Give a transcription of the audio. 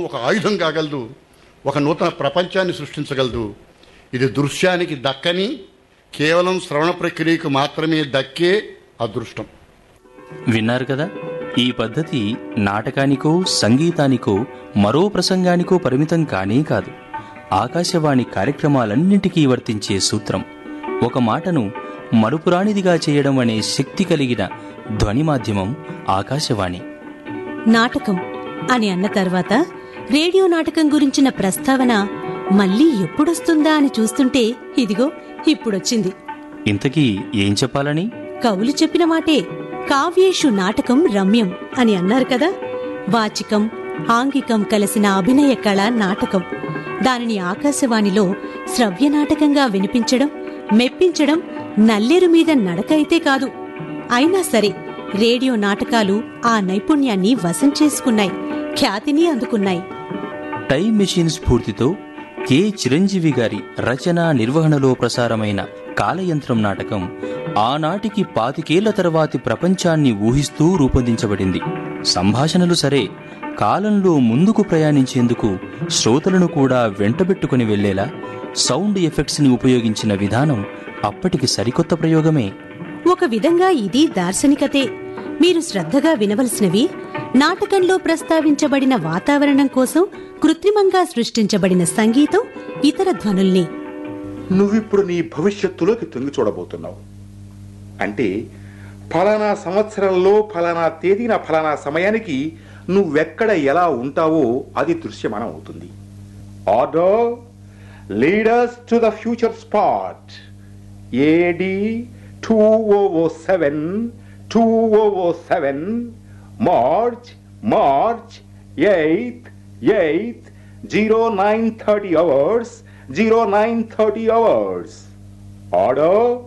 ఒక ఆయుధం కాగలదు, ఒక నూతన ప్రపంచాన్ని సృష్టించగలదు. ఇది దృశ్యానికి దక్కని, కేవలం శ్రవణ ప్రక్రియకు మాత్రమే దక్కే అదృష్టం. విన్నారు కదా, ఈ పద్ధతి నాటకానికో సంగీతానికో మరో ప్రసంగానికో పరిమితం కానే కాదు. ఆకాశవాణి కార్యక్రమాలన్నింటికీ వర్తించే సూత్రం. ఒక మాటను మరుపురానిదిగా చేయడం అనే శక్తి కలిగిన ధ్వని మాధ్యమం ఆకాశవాణి. నాటకం అని అన్న తర్వాత రేడియో నాటకం గురించిన ప్రస్తావన మళ్ళీ ఎప్పుడొస్తుందా అని చూస్తుంటే ఇదిగో ఇప్పుడొచ్చింది. ఇంతకీ ఏం చెప్పాలని? కవులు చెప్పిన మాటే. కావ్యేషు నాటకం రమ్యం అని అన్నారు కదా. వాచికం ఆంగికం కలిసిన అభినయ కళ నాటకం. దానిని ఆకాశవాణిలో శ్రవ్య నాటకంగా వినిపించడం, మెప్పించడం నల్లేరు మీద నడక అయితే కాదు. అయినా సరే రేడియో నాటకాలు ఆ నైపుణ్యాన్ని వశం చేసుకున్నాయి, ఖ్యాతిని అందుకున్నాయి. టైం మెషిన్ స్ఫూర్తితో కె చిరంజీవి గారి రచన నిర్వహణలో ప్రసారమైన కాలయంత్రం నాటకం ఆనాటికి 25 ఏళ్ల తర్వాతి ప్రపంచాన్ని ఊహిస్తూ రూపొందించబడింది. సంభాషణలు సరే, కాలంలో ముందుకు ప్రయాణించేందుకు శ్రోతలను కూడా వెంటబెట్టుకుని వెళ్లేలా సౌండ్ ఎఫెక్ట్స్ ని ఉపయోగించిన విధానం అప్పటికి సరికొత్త ప్రయోగమే. ఒక విధంగా ఇది దార్శనికతే. మీరు శ్రద్ధగా వినవలసినవి నాటకంలో ప్రస్తావించబడిన వాతావరణం కోసం కృత్రిమంగా సృష్టించబడిన సంగీతం, ఇతర ధ్వనుల్ని. నువ్విప్పుడు నీ భవిష్యత్తులోకి తొంగి చూడబోతున్నావు. అంటే ఫలానా సంవత్సరంలో ఫలానా తేదీన ఫలానా సమయానికి నువ్వెక్కడ ఎలా ఉంటావో అది దృశ్యమానం అవుతుంది. Order, leaders to the future spot. AD 2007 March 8th 0930 hours. Order,